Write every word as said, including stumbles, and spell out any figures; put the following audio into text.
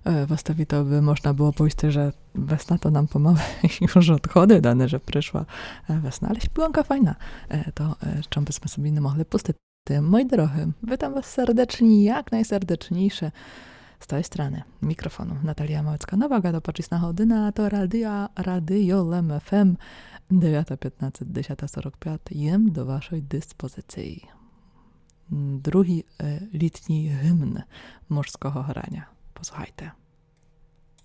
Właściwie to by można było pójść, że wesna to nam pomału już odchody dane, że przyszła wesna, ale śpiłanka fajna. To czym byśmy sobie nie mogli pustyć. Moi drodzy, witam was serdecznie, jak najserdeczniejsze z tej strony mikrofonu. Natalia Małecka-Nowak, a to patrzeć na chodyna, to radio, radio Lem F M dziewięć piętnaście dziesięć czterdzieści pięć jem do waszej dyspozycji. Drugi e, litni hymn morskiego chorania. Posłuchajcie.